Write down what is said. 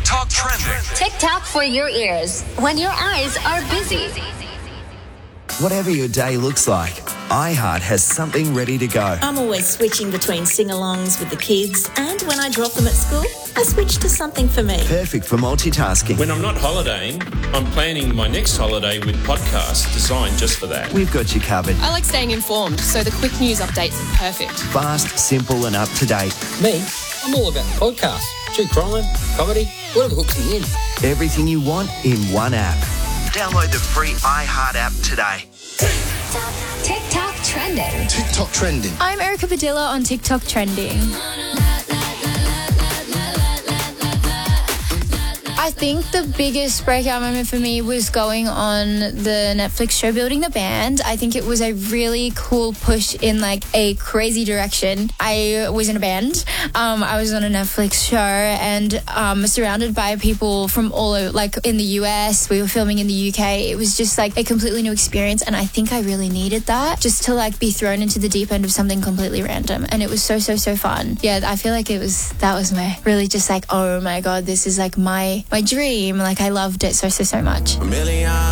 TikTok trending. TikTok for your ears when your eyes are busy. Whatever your day looks like, iHeart has something ready to go. I'm always switching between sing-alongs with the kids, and when I drop them at school, I switch to something for me. Perfect for multitasking. When I'm not holidaying, I'm planning my next holiday with podcasts designed just for that. We've got you covered. I like staying informed, so the quick news updates are perfect. Fast, simple and up to date. Me, I'm all about the podcast. True crime, comedy, whatever hooks me in. Everything you want in one app. Download the free iHeart app today. TikTok trending. TikTok trending. I'm Erica Padilla on TikTok Trending. I think the biggest breakout moment for me was going on the Netflix show Building the Band. I think it was a really cool push in like a crazy direction. I was in a band. I was on a Netflix show and surrounded by people from all over, like in the US. We were filming in the UK. It was just like a completely new experience, and I think I really needed that, just to like be thrown into the deep end of something completely random. And it was so fun. Yeah, I feel like that was my really just like, oh my God, this is like my dream. Like I loved it so much.